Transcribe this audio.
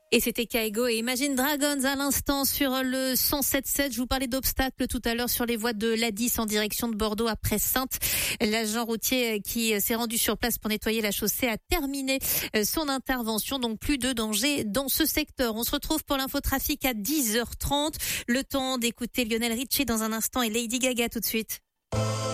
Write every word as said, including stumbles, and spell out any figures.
Et c'était Kygo et Imagine Dragons à l'instant sur le cent sept sept. Je vous parlais d'obstacles tout à l'heure sur les voies de l'A dix en direction de Bordeaux après Saintes. L'agent routier qui s'est rendu sur place pour nettoyer la chaussée a terminé son intervention. Donc plus de danger dans ce secteur. On se retrouve pour l'infotrafic à dix heures trente. Le temps d'écouter Lionel Richie dans un instant et Lady Gaga tout de suite.